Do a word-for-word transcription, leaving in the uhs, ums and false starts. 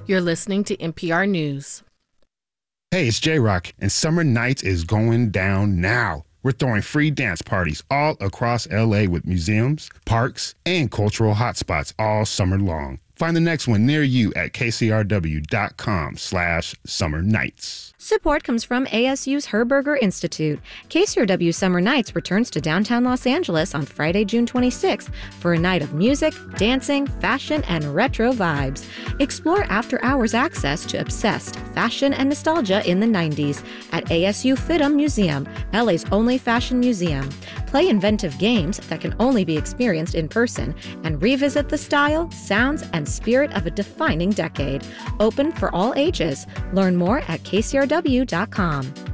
You're listening to N P R News. Hey, it's J-Rock, and Summer Nights is going down now. We're throwing free dance parties all across L A with museums, parks, and cultural hotspots all summer long. Find the next one near you at kcrw.com slash summer nights. Support comes from A S U's Herberger Institute. K C R W Summer Nights returns to downtown Los Angeles on Friday, June twenty-sixth for a night of music, dancing, fashion, and retro vibes. Explore after-hours access to obsessed fashion and nostalgia in the nineties at A S U FITM Museum, L A's only fashion museum. Play inventive games that can only be experienced in person and revisit the style, sounds, and spirit of a defining decade. Open for all ages. Learn more at k c r w dot com.